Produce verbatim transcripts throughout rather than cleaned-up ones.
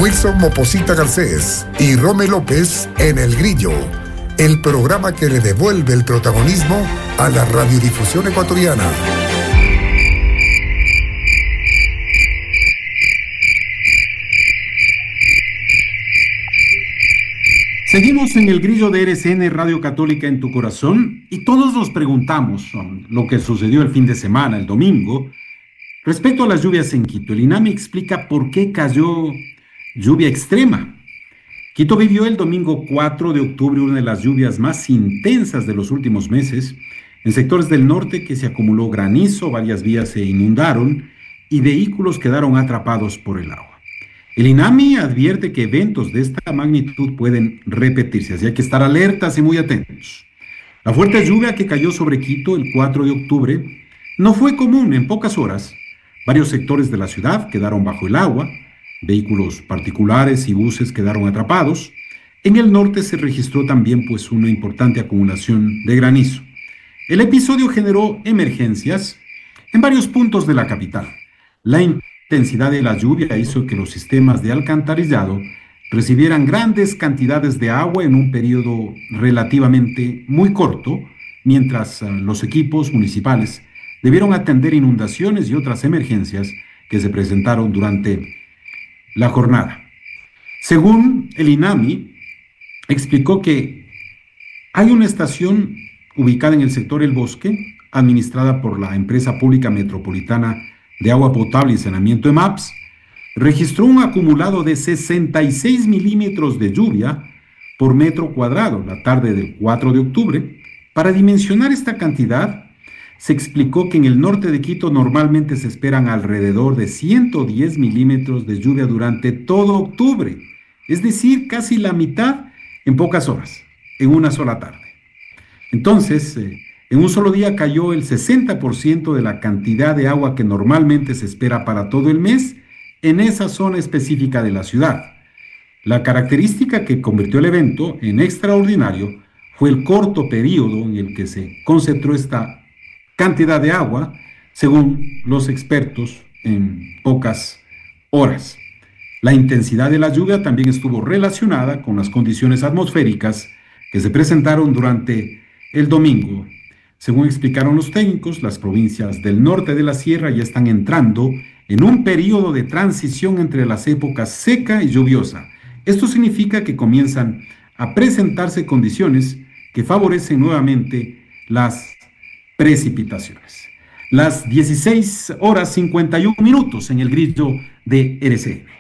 Wilson Moposita Garcés y Rome López en El Grillo, el programa que le devuelve el protagonismo a la radiodifusión ecuatoriana. Seguimos en El Grillo de R C N Radio Católica en tu corazón y todos nos preguntamos um, lo que sucedió el fin de semana, el domingo, respecto a las lluvias en Quito. El INAMI explica por qué cayó lluvia extrema. Quito vivió el domingo cuatro de octubre una de las lluvias más intensas de los últimos meses. En sectores del norte que se acumuló granizo, varias vías se inundaron y vehículos quedaron atrapados por el agua. El INAMI advierte que eventos de esta magnitud pueden repetirse, así hay que estar alertas y muy atentos. La fuerte lluvia que cayó sobre Quito el cuatro de octubre no fue común. En pocas horas, varios sectores de la ciudad quedaron bajo el agua, vehículos particulares y buses quedaron atrapados. En el norte se registró también pues una importante acumulación de granizo. El episodio generó emergencias en varios puntos de la capital. La intensidad de la lluvia hizo que los sistemas de alcantarillado recibieran grandes cantidades de agua en un periodo relativamente muy corto, mientras uh, los equipos municipales debieron atender inundaciones y otras emergencias que se presentaron durante la jornada. Según el INAMI, explicó que hay una estación ubicada en el sector El Bosque, administrada por la Empresa Pública Metropolitana de Agua Potable y Saneamiento EMAPS, registró un acumulado de sesenta y seis milímetros de lluvia por metro cuadrado la tarde del cuatro de octubre. Para dimensionar esta cantidad, se explicó que en el norte de Quito normalmente se esperan alrededor de ciento diez milímetros de lluvia durante todo octubre, es decir, casi la mitad en pocas horas, en una sola tarde. Entonces, eh, en un solo día cayó el sesenta por ciento de la cantidad de agua que normalmente se espera para todo el mes en esa zona específica de la ciudad. La característica que convirtió el evento en extraordinario fue el corto periodo en el que se concentró esta cantidad de agua, según los expertos, en pocas horas. La intensidad de la lluvia también estuvo relacionada con las condiciones atmosféricas que se presentaron durante el domingo. Según explicaron los técnicos, las provincias del norte de la sierra ya están entrando en un periodo de transición entre las épocas seca y lluviosa. Esto significa que comienzan a presentarse condiciones que favorecen nuevamente las precipitaciones. Las dieciséis horas cincuenta y un minutos en el Grillo de R C N.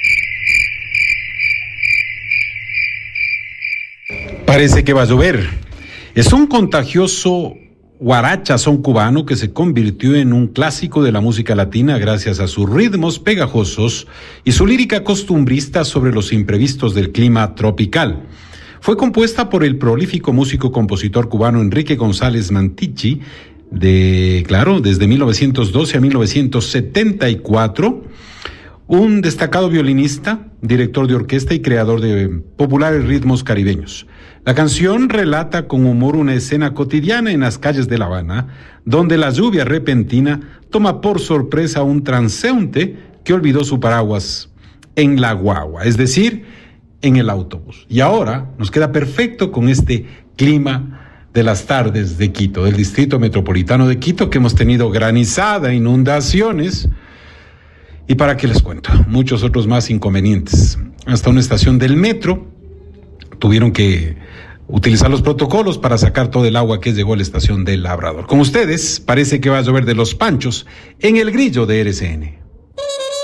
Parece que va a llover. Es un contagioso guaracha son cubano que se convirtió en un clásico de la música latina gracias a sus ritmos pegajosos y su lírica costumbrista sobre los imprevistos del clima tropical. Fue compuesta por el prolífico músico-compositor cubano Enrique González Mantichi, de, claro, desde mil novecientos doce a mil novecientos setenta y cuatro, un destacado violinista, director de orquesta y creador de populares ritmos caribeños. La canción relata con humor una escena cotidiana en las calles de La Habana, donde la lluvia repentina toma por sorpresa a un transeúnte que olvidó su paraguas en la guagua, es decir, en el autobús. Y ahora nos queda perfecto con este clima de las tardes de Quito, del Distrito Metropolitano de Quito, que hemos tenido granizada, inundaciones, y para qué les cuento, muchos otros más inconvenientes. Hasta una estación del metro tuvieron que utilizar los protocolos para sacar todo el agua que llegó a la estación del Labrador. Con ustedes, parece que va a llover de los panchos en el Grillo de R C N.